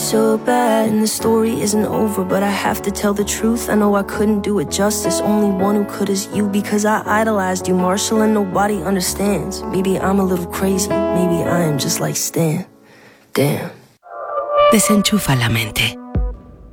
so bad. And the story isn't over, but I have to tell the truth. I know I couldn't do it justice. Only one who could is you, because I idolized you, Marshall, and nobody understands. Maybe I'm a little crazy. Maybe I am just like Stan. Damn. Desenchufa la mente.